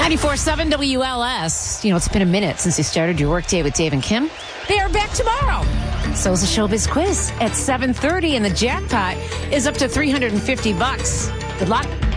94.7 WLS. You know, it's been a minute since you started your workday with Dave and Kim. They are back tomorrow. So is the Showbiz Quiz at 7:30, and the jackpot is up to $350. Good luck.